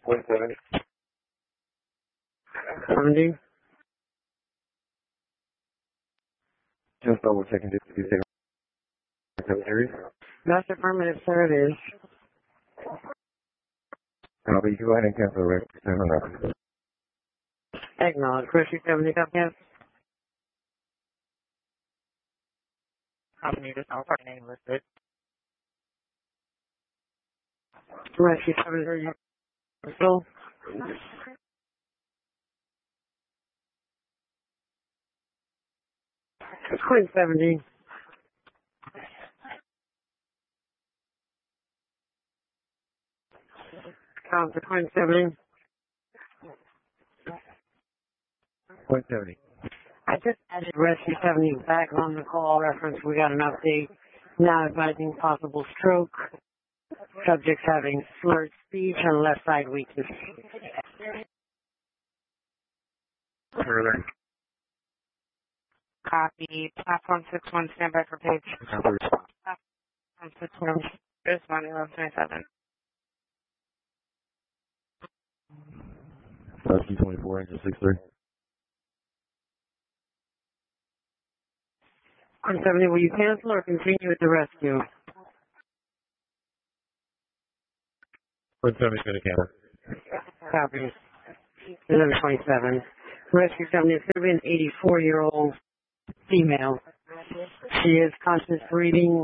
.7. 70. Just double checking this to be safe. That's affirmative, sir, it is. Copy. Go ahead and cancel the rest. Acknowledge. Rescue 70, yes. Company just no party name listed. Rescue 70, are you still? Queen 70. Count to Queen 70. .70. I just added Rescue 70 back on the call reference. We got an update now advising possible stroke. Subjects having slurred speech and left side weakness. Further. Copy. Platform 61, stand by for page. Platform 61, respond 1127. Rescue 24, engine 63. Queen 70, will you cancel or continue with the rescue? Queen 70 is going to cancel. Copy. 1127. Rescue 70 is going to be an 84-year-old female. She is conscious breathing.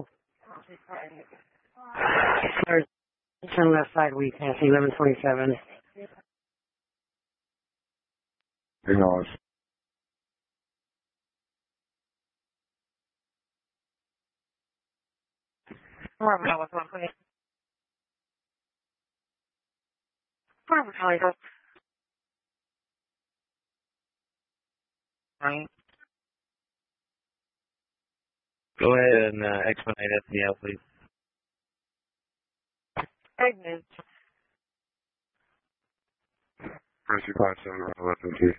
Slurred speech and left side weakness. 1127. Acknowledge. Robert, what's one, please? Robert, Charlie, go. Right. Go ahead and explanate SCL, please. Pregnant. Rescue 57, around 11:50.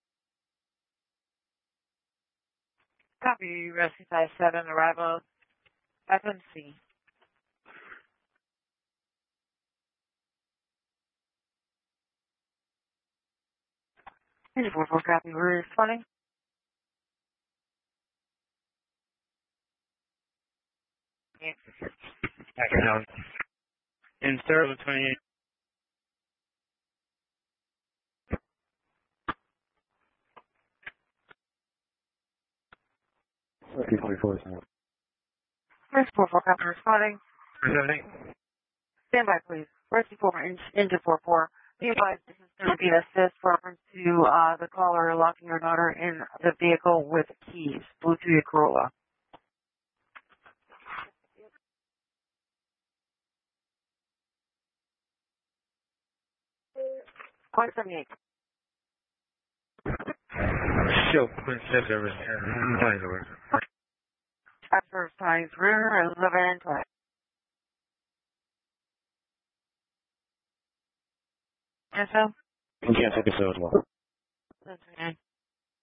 Copy. Rescue 57, arrival FMC. 44 copy. We're responding. Background. Insert with 28. Rescue 24 is now. Rescue 44 copy. Responding. 70. Stand by, please. Rescue 4, engine 44. Be advised, this is going to be an assist reference to the caller locking her daughter in the vehicle with keys. Bluetooth Corolla. Point 78. Show Queen 7 over here. After size rear and 11 20. Yes, sir? You can't take a show as well. That's okay.